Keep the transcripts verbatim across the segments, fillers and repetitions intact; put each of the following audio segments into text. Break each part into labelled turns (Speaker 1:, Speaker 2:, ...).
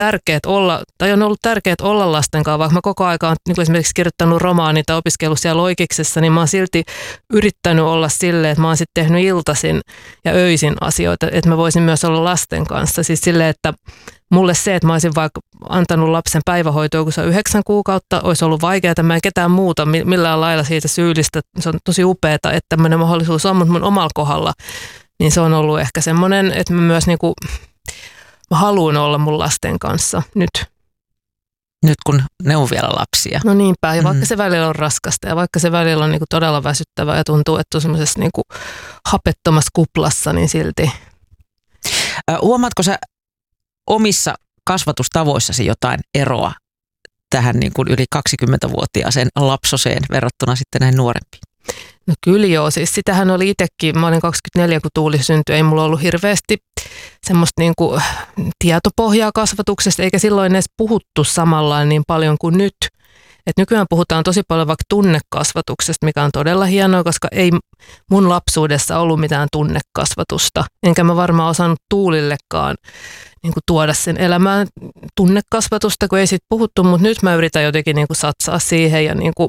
Speaker 1: tärkeää olla, tai on ollut tärkeää olla lasten kanssa, vaikka mä koko ajan olen niin esimerkiksi kirjoittanut romaani tai opiskellut siellä Loikiksessa, niin mä oon silti yrittänyt olla silleen, että mä oon sitten tehnyt iltaisin ja öisin asioita, että mä voisin myös olla lasten kanssa. Siis silleen, että mulle se, että mä olisin vaikka antanut lapsen päivähoitoa, kun se on yhdeksän kuukautta, olisi ollut vaikeaa, että mä en ketään muuta millään lailla siitä syyllistä. Se on tosi upeaa, että tämmöinen mahdollisuus on, mutta mun omalla kohdalla, niin se on ollut ehkä semmoinen, että mä myös niinku, mä haluan olla mun lasten kanssa nyt.
Speaker 2: Nyt kun ne on vielä lapsia.
Speaker 1: No niinpä, ja vaikka mm. se välillä on raskasta ja vaikka se välillä on niinku todella väsyttävää ja tuntuu, että on semmoisessa niinku hapettomassa kuplassa, niin silti.
Speaker 2: Äh, huomaatko sä omissa kasvatustavoissasi jotain eroa tähän niin kuin yli kaksikymmentävuotiaaseen lapsoseen verrattuna sitten näin nuorempiin?
Speaker 1: No kyllä joo, siis sitähän oli itsekin, mä olin kaksikymmentäneljä kun Tuuli syntyi, ei mulla ollut hirveästi semmoista niin kuin tietopohjaa kasvatuksesta, eikä silloin edes puhuttu samalla niin paljon kuin nyt. Et nykyään puhutaan tosi paljon vaikka tunnekasvatuksesta, mikä on todella hienoa, koska ei mun lapsuudessa ollut mitään tunnekasvatusta. Enkä mä varmaan osannut Tuulillekaan niin kuin tuoda sen elämään tunnekasvatusta, kun ei siitä puhuttu, mutta nyt mä yritän jotenkin niin kuin satsaa siihen. Ja niin kuin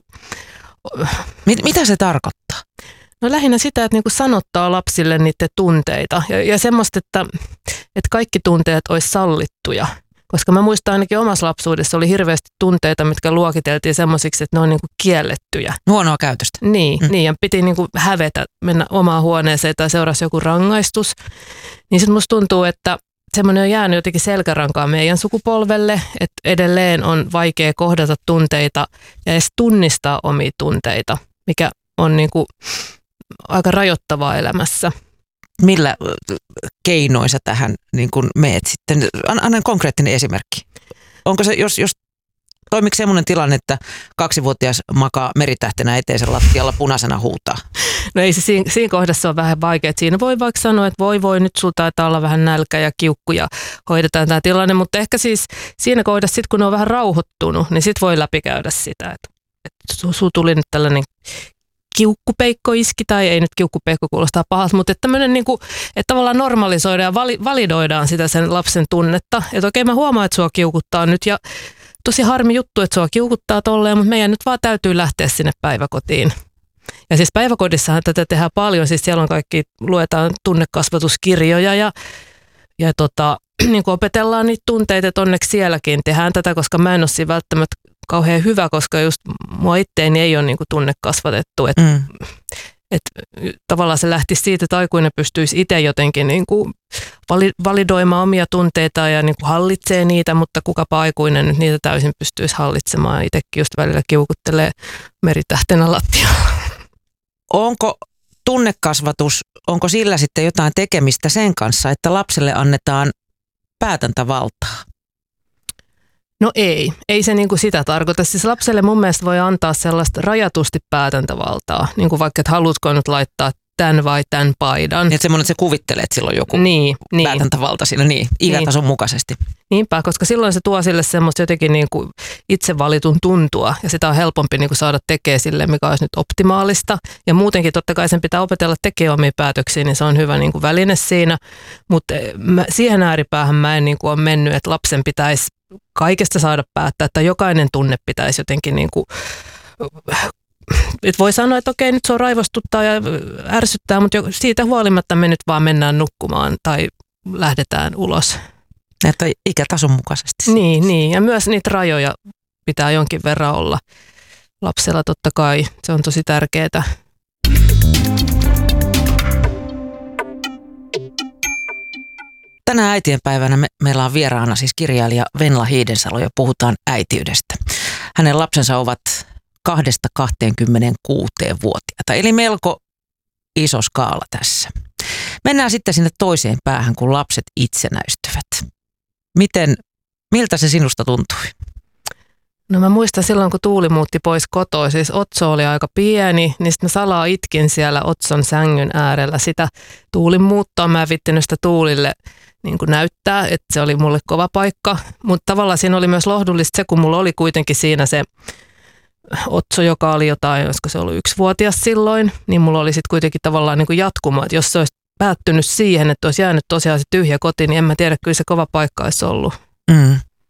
Speaker 2: Mit, mitä se tarkoittaa?
Speaker 1: No lähinnä sitä, että niin kuin sanottaa lapsille niiden tunteita ja, ja semmoista, että, että kaikki tunteet olisi sallittuja. Koska mä muistan ainakin omassa lapsuudessa oli hirveästi tunteita, mitkä luokiteltiin semmoisiksi, että ne on niin kuin kiellettyjä.
Speaker 2: Huonoa käytöstä.
Speaker 1: Niin, mm. niin ja piti niin kuin hävetä, mennä omaan huoneeseen tai seurasi joku rangaistus. Niin sitten musta tuntuu, että semmoinen on jäänyt jotenkin selkärankaan meidän sukupolvelle, että edelleen on vaikea kohdata tunteita ja edes tunnistaa omia tunteita, mikä on niin kuin aika rajoittavaa elämässä.
Speaker 2: Millä keinoin sä tähän niin kun meet sitten? Anna konkreettinen esimerkki. Onko se, jos, jos toimiko semmoinen tilanne, että kaksivuotias makaa meritähtenä eteisen lattialla punaisena huutaa?
Speaker 1: No ei se siinä, siinä kohdassa on vähän vaikea. Siinä voi vaikka sanoa, että voi voi, nyt sulla taitaa olla vähän nälkä ja kiukku ja hoidetaan tämä tilanne. Mutta ehkä siis siinä kohdassa, sit, kun ne on vähän rauhoittunut, niin sit voi läpikäydä sitä, että, että sulla tuli nyt tällainen kiukkupeikko iski, tai ei nyt kiukkupeikko kuulostaa pahalta, mutta että tämmöinen niin kuin, että tavallaan normalisoidaan ja vali, validoidaan sitä sen lapsen tunnetta. Että okei, mä huomaan, että sua kiukuttaa nyt ja tosi harmi juttu, että sua kiukuttaa tolleen, mutta meidän nyt vaan täytyy lähteä sinne päiväkotiin. Ja siis päiväkodissahan tätä tehdään paljon, siis siellä on kaikki, luetaan tunnekasvatuskirjoja ja, ja tota, niin kuin opetellaan niitä tunteita, että onneksi sielläkin tehdään tätä, koska mä en ole siinä välttämättä kauhean hyvä, koska just mua itteeni ei ole niin kuin tunnekasvatettu. Että mm. et, tavallaan se lähtisi siitä, että aikuinen pystyisi itse jotenkin niin kuin validoimaan omia tunteita ja niin kuin hallitsee niitä, mutta kukapa aikuinen nyt niitä täysin pystyisi hallitsemaan. Itsekin just välillä kiukuttelee meritähtenä lattialla.
Speaker 2: Onko tunnekasvatus, onko sillä sitten jotain tekemistä sen kanssa, että lapselle annetaan päätäntävaltaa?
Speaker 1: No ei, ei se niinku sitä tarkoita. Siis lapselle mun mielestä voi antaa sellaista rajatusti päätäntävaltaa, niin kuin vaikka, että haluatko nyt laittaa tämän vai tämän paidan.
Speaker 2: Niin, että semmoinen, että se kuvittelee, että sillä on joku
Speaker 1: niin,
Speaker 2: päätäntävalta siinä, niin, ikätason
Speaker 1: niin.
Speaker 2: mukaisesti.
Speaker 1: Niinpä, koska silloin se tuo sille semmoista jotenkin niinku itse valitun tuntua, ja sitä on helpompi niinku saada tekemään sille, mikä olisi nyt optimaalista. Ja muutenkin totta kai sen pitää opetella tekemään omia päätöksiä, niin se on hyvä niinku väline siinä. Mutta siihen ääripäähän mä en niinku ole mennyt, että lapsen pitäisi kaikesta saada päättää, että jokainen tunne pitäisi jotenkin niin kuin, että voi sanoa, että okei, nyt se on raivostuttaa ja ärsyttää, mutta siitä huolimatta me nyt vaan mennään nukkumaan tai lähdetään ulos.
Speaker 2: Että ikätason mukaisesti.
Speaker 1: Niin, niin, ja myös niitä rajoja pitää jonkin verran olla lapsella totta kai. Se on tosi tärkeää.
Speaker 2: Tänä äitienpäivänä me, meillä on vieraana siis kirjailija Venla Hiidensalo ja puhutaan äitiydestä. Hänen lapsensa ovat kahdesta kahteenkymmeneenkuuteen vuotiaita, eli melko iso skaala tässä. Mennään sitten sinne toiseen päähän, kun lapset itsenäistyvät. Miten, miltä se sinusta tuntui?
Speaker 1: No mä muistan silloin, kun Tuuli muutti pois kotoa, siis Otso oli aika pieni, niin sitten mä salaa itkin siellä Otson sängyn äärellä sitä Tuulin muuttoa. Mä en vittinyt sitä Tuulille niin kuin näyttää, että se oli mulle kova paikka, mutta tavallaan siinä oli myös lohdullista se, kun mulla oli kuitenkin siinä se Otso, joka oli jotain, olisiko se ollut yksivuotias silloin, niin mulla oli sitten kuitenkin tavallaan niin kuin jatkuma, että jos se olisi päättynyt siihen, että olisi jäänyt tosiaan se tyhjä koti, niin en mä tiedä, kyllä se kova paikka olisi ollut.
Speaker 2: Mm.